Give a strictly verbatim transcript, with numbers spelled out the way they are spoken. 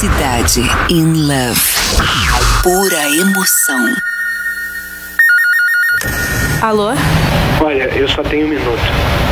Cidade in Love. Pura emoção. Alô? Olha, eu só tenho um minuto.